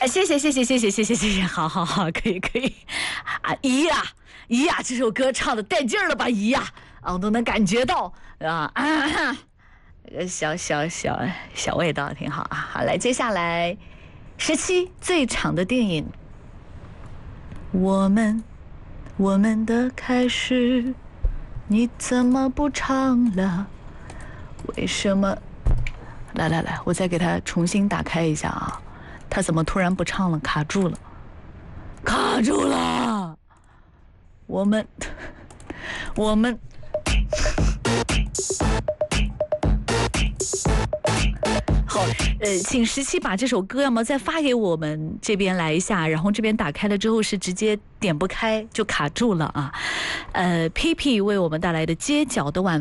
谢谢，好，可以啊，姨呀，这首歌唱的带劲儿了吧，姨呀，啊，我都能感觉到啊，小味道挺好啊。好，来，接下来17最长的电影，我们的开始，你怎么不唱了？为什么？来，我再给它重新打开一下啊。他怎么突然不唱了？卡住了！我们好，请17把这首歌要么再发给我们这边来一下，然后这边打开了之后是直接点不开就卡住了啊。P 为我们带来的街角的晚。